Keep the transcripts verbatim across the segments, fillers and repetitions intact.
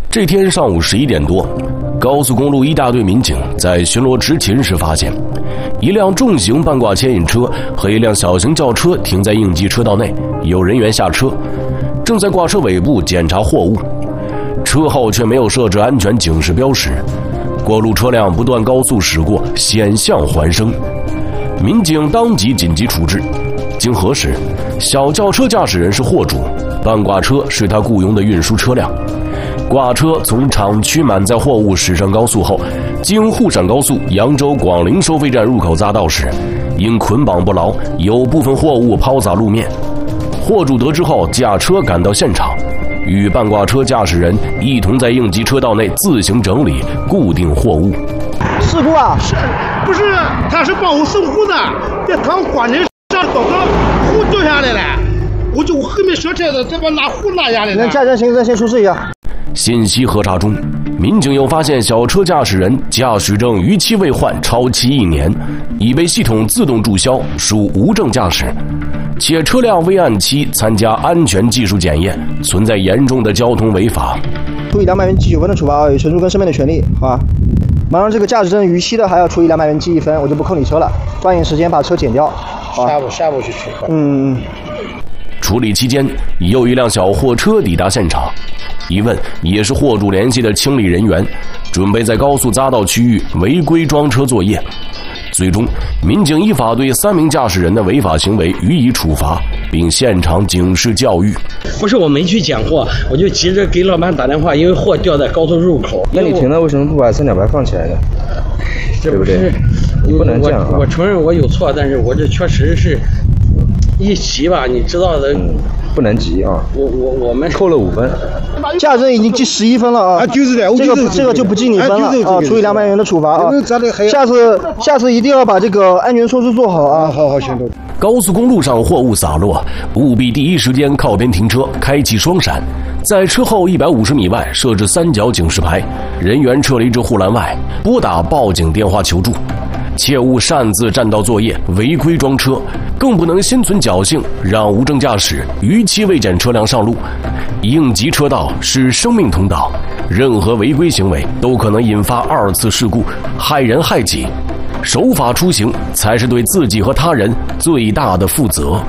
这天上午十一点多，高速公路一大队民警在巡逻执勤时发现，一辆重型半挂牵引车和一辆小型轿车停在应急车道内，有人员下车，正在挂车尾部检查货物，车后却没有设置安全警示标识，过路车辆不断高速驶过，险象环生。民警当即紧急处置，经核实，小轿车驾驶人是货主，半挂车是他雇佣的运输车辆。挂车从厂区满载货物驶上高速后，经沪陕高速扬州广陵收费站入口匝道时，因捆绑不牢，有部分货物抛洒路面。货主得知后，驾车赶到现场，与半挂车驾驶人一同在应急车道内自行整理固定货物。 事故啊？ 是，不是？他是帮我送货的，这趟关人上搞个货掉下来了，我就后面上车的，这把拿货拿下来了。 那驾驶行车先出示一下。 信息核查中，民警又发现小车驾驶人驾驶证逾期未换超期一年，已被系统自动注销，属无证驾驶，且车辆未按期参加安全技术检验，存在严重的交通违法。 处以两百元记九分的处罚，有陈述跟生命的权利，好吧？马上这个驾驶证逾期的还要处以两百元记一分，我就不扣你车了，抓紧时间把车检掉。好， 下午下午去取。 嗯。 处理期间，又一辆小货车抵达现场。一问，也是货主联系的清理人员，准备在高速匝道区域违规装车作业。最终，民警依法对三名驾驶人的违法行为予以处罚，并现场警示教育。 不是我没去捡货，我就急着给老板打电话，因为货掉在高速入口。 那你停了为什么不把三角牌放起来呢？ 这不是， 对不对？不能这样啊！ 我, 我承认我有错，但是我这确实是一急吧，你知道的。 嗯，不能急啊！ 我我我们扣了五分， 驾驶证已经记十一分了啊！ 啊，就是的， 这个这个就不记你分了啊，处以两百元的处罚啊！下次下次一定要把这个安全措施做好啊！ 好好行动。 高速公路上货物洒落，务必第一时间靠边停车，开启双闪，在车后一百五十米外设置三角警示牌，人员撤离至护栏外，拨打报警电话求助。切勿擅自占道作业、违规装车，更不能心存侥幸让无证驾驶、逾期未检车辆上路。应急车道是生命通道，任何违规行为都可能引发二次事故，害人害己。守法出行才是对自己和他人最大的负责。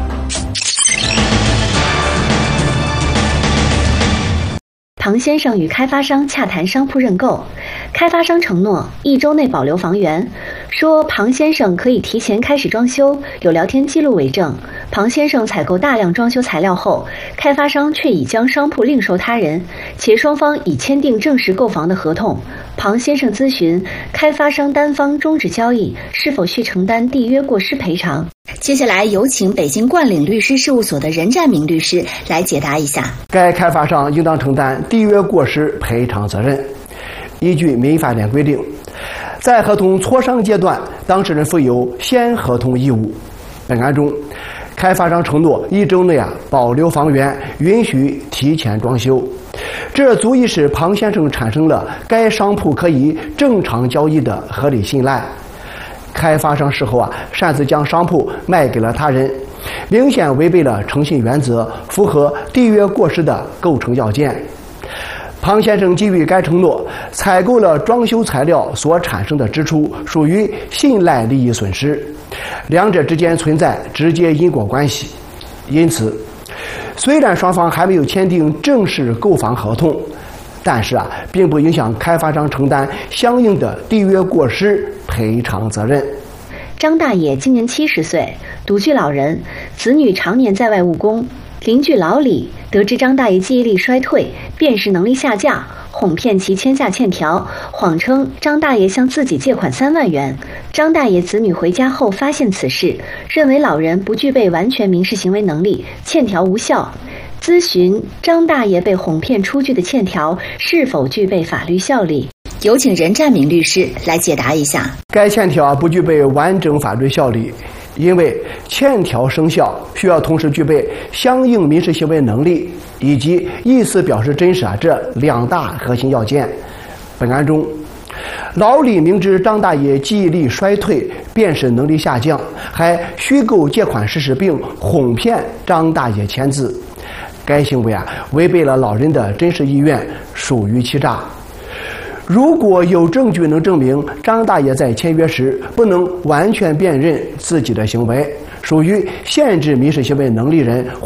庞先生与开发商洽谈商铺认购，开发商承诺一周内保留房源，说庞先生可以提前开始装修，有聊天记录为证。庞先生采购大量装修材料后，开发商却已将商铺另售他人，且双方已签订正式购房的合同。庞先生咨询开发商单方终止交易，是否需承担缔约过失赔偿。接下来有请北京冠岭律师事务所的任占明律师来解答一下。 该开发商应当承担缔约过失赔偿责任。依据民法典规定，在合同磋商阶段，当事人负有先合同义务。本案中，开发商承诺一周内啊保留房源，允许提前装修，这足以使庞先生产生了该商铺可以正常交易的合理信赖。开发商事后啊擅自将商铺卖给了他人，明显违背了诚信原则，符合缔约过失的构成要件。庞先生基于该承诺采购了装修材料所产生的支出，属于信赖利益损失，两者之间存在直接因果关系。因此，虽然双方还没有签订正式购房合同，但是啊，并不影响开发商承担相应的缔约过失赔偿责任。 张大爷今年七十岁，独居老人，子女常年在外务工。邻居老李得知张大爷记忆力衰退、辨识能力下降，哄骗其签下欠条，谎称张大爷向自己借款三万元。张大爷子女回家后发现此事，认为老人不具备完全民事行为能力，欠条无效。咨询张大爷被哄骗出具的欠条是否具备法律效力。有请任占明律师来解答一下。 该欠条不具备完整法律效力，因为欠条生效需要同时具备相应民事行为能力以及意思表示真实啊这两大核心要件。本案中，老李明知张大爷记忆力衰退、辨识能力下降，还虚构借款事实并哄骗张大爷签字。 该行为啊违背了老人的真实意愿，属于欺诈。如果有证据能证明张大爷在签约时不能完全辨认自己的行为，属于限制民事行为能力人